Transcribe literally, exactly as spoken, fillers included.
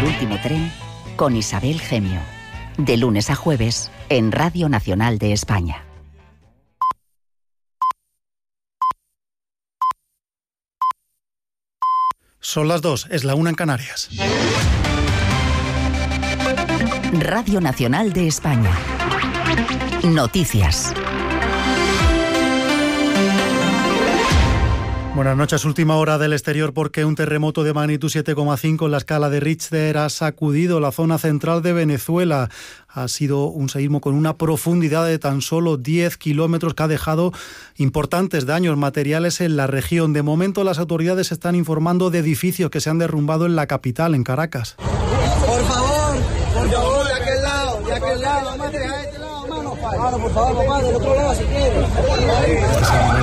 último tren con Isabel Gemio. De lunes a jueves en Radio Nacional de España. Son las dos, es la una en Canarias. Radio Nacional de España. Noticias. Buenas noches, última hora del exterior porque un terremoto de magnitud siete coma cinco en la escala de Richter ha sacudido la zona central de Venezuela. Ha sido un seísmo con una profundidad de tan solo diez kilómetros que ha dejado importantes daños materiales en la región. De momento las autoridades están informando de edificios que se han derrumbado en la capital, en Caracas. Por favor, por favor, de aquel lado, de aquel lado, más de este lado, mano, por favor, papá, del otro lado si quieres.